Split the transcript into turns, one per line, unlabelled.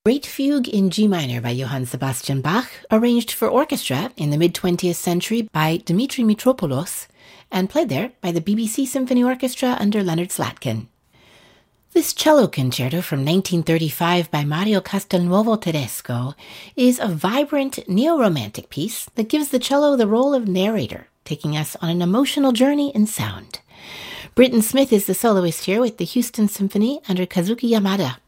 Great Fugue in G minor by Johann Sebastian Bach, arranged for orchestra in the mid-20th century by Dimitri Mitropoulos, and played there by the BBC Symphony Orchestra under Leonard Slatkin. This cello concerto from 1935 by Mario Castelnuovo Tedesco is a vibrant neo-romantic piece that gives the cello the role of narrator, taking us on an emotional journey in sound. Britton Smith is the soloist here with the Houston Symphony under Kazuki Yamada.